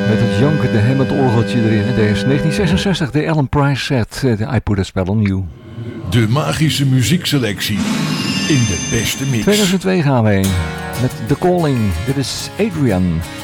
Met het jankende Hammond orgeltje erin. Deze is 1966, de Alan Price set. I Put a Spell on You. De magische muziekselectie in de beste mix. 2002 gaan we heen. Met The Calling. Dit is Adrian.